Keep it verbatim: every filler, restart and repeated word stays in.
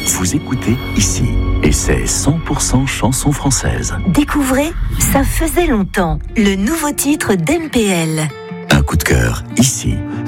Vous écoutez ici, et c'est cent pour cent chanson française. Découvrez Ça faisait longtemps, le nouveau titre d'M P L. Un coup de cœur ici.